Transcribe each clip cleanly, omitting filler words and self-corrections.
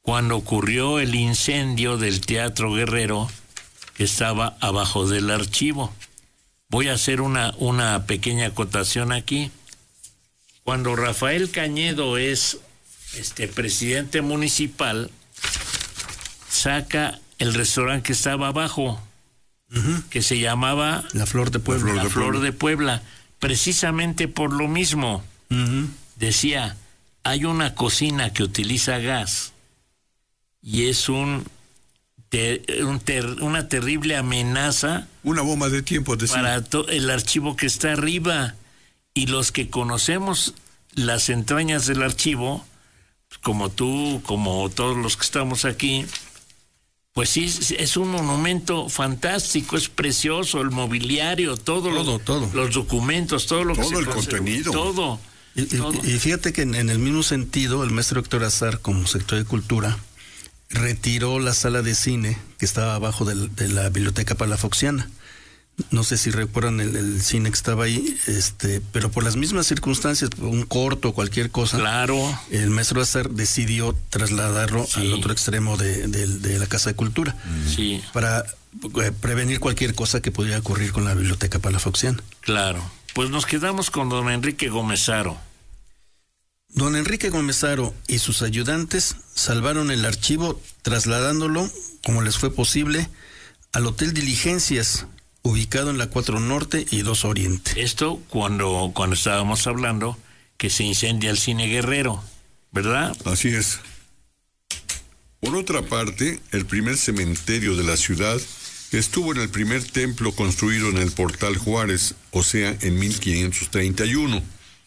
cuando ocurrió el incendio del Teatro Guerrero, que estaba abajo del archivo. Voy a hacer una pequeña acotación aquí. Cuando Rafael Cañedo es presidente municipal, saca el restaurante que estaba abajo, que se llamaba La Flor de Puebla. La Flor de Puebla, precisamente por lo mismo. Decía, hay una cocina que utiliza gas y es una terrible amenaza. Una bomba de tiempo, decía. Para el archivo que está arriba. Y los que conocemos las entrañas del archivo, como tú, como todos los que estamos aquí, pues sí, es un monumento fantástico, es precioso, el mobiliario, todo. Los documentos, todo lo que se todo el conserva, contenido. Todo. Y fíjate que en el mismo sentido, el maestro Héctor Azar, como secretario de Cultura, retiró la sala de cine que estaba abajo de la Biblioteca Palafoxiana. No sé si recuerdan el cine que estaba ahí, pero por las mismas circunstancias, un corto, cualquier cosa. Claro. El maestro Azar decidió trasladarlo al otro extremo de la Casa de Cultura. Sí. Para prevenir cualquier cosa que pudiera ocurrir con la Biblioteca Palafoxiana. Claro. Pues nos quedamos con don Enrique Gómezaro. Don Enrique Gómezaro y sus ayudantes salvaron el archivo trasladándolo, como les fue posible, al Hotel Diligencias, ubicado en la 4 Norte y 2 Oriente. Esto cuando estábamos hablando que se incendia el Cine Guerrero, ¿verdad? Así es. Por otra parte, el primer cementerio de la ciudad estuvo en el primer templo construido en el Portal Juárez, o sea, en 1531.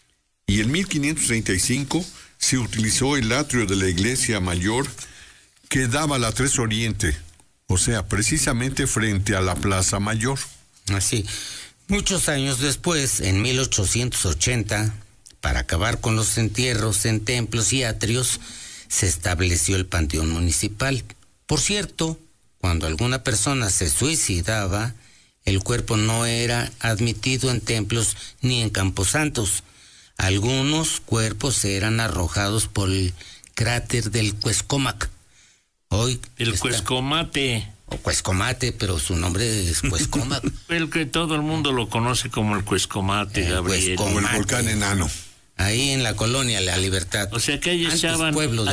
Y en 1535 se utilizó el atrio de la iglesia mayor que daba a la 3 Oriente, o sea, precisamente frente a la Plaza Mayor. Así. Muchos años después, en 1880, para acabar con los entierros en templos y atrios, se estableció el Panteón Municipal. Por cierto, cuando alguna persona se suicidaba, el cuerpo no era admitido en templos ni en camposantos. Algunos cuerpos eran arrojados por el cráter del Cuescómac. Hoy el Cuescomate. O Cuescomate, pero su nombre es Cuescómac. El que todo el mundo lo conoce como el Cuescomate, Gabriel. Como el volcán enano. Ahí en la colonia La Libertad. O sea que ahí echaban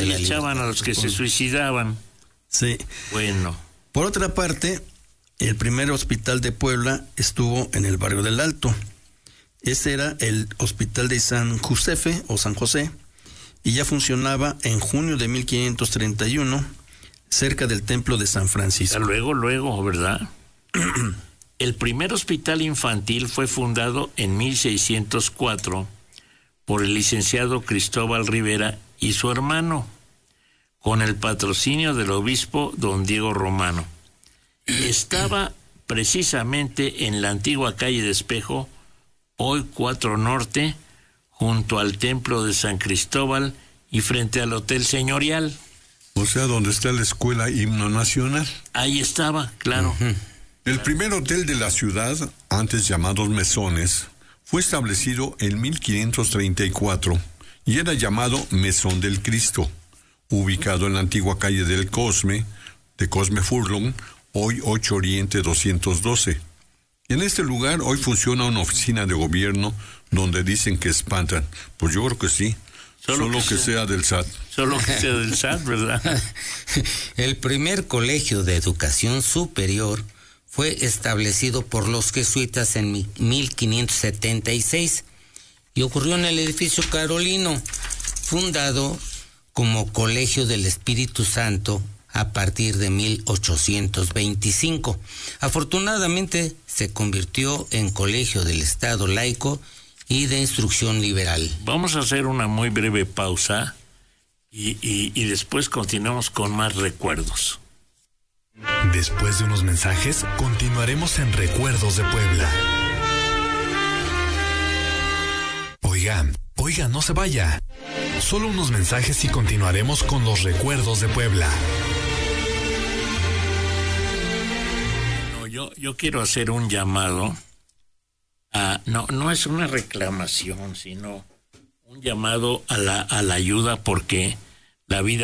a los que se suicidaban. Sí. Bueno. Por otra parte, el primer hospital de Puebla estuvo en el barrio del Alto. Ese era el Hospital de San Josefe o San José, y ya funcionaba en junio de 1531, cerca del templo de San Francisco. Luego, ¿verdad? El primer hospital infantil fue fundado en 1604 por el licenciado Cristóbal Rivera y su hermano, con el patrocinio del obispo don Diego Romano. Estaba precisamente en la antigua calle de Espejo, hoy 4 Norte, junto al templo de San Cristóbal y frente al Hotel Señorial. O sea, donde está la Escuela Himno Nacional. Ahí estaba, claro. El primer hotel de la ciudad, antes llamados Mesones, fue establecido en 1534 y era llamado Mesón del Cristo, ubicado en la antigua calle del Cosme, de Cosme Furlong, hoy 8 Oriente 212. En este lugar hoy funciona una oficina de gobierno donde dicen que espantan. Pues yo creo que sí. Solo que sea del SAT. Solo que sea del SAT, ¿verdad? El primer colegio de educación superior fue establecido por los jesuitas en 1576 y ocurrió en el edificio Carolino, fundado como Colegio del Espíritu Santo a partir de 1825. Afortunadamente se convirtió en colegio del Estado laico y de instrucción liberal. Vamos a hacer una muy breve pausa y después continuamos con más recuerdos. Después de unos mensajes, continuaremos en Recuerdos de Puebla. Oiga, no se vaya. Solo unos mensajes y continuaremos con los Recuerdos de Puebla. Yo quiero hacer un llamado a, no es una reclamación, sino un llamado a la ayuda, porque la vida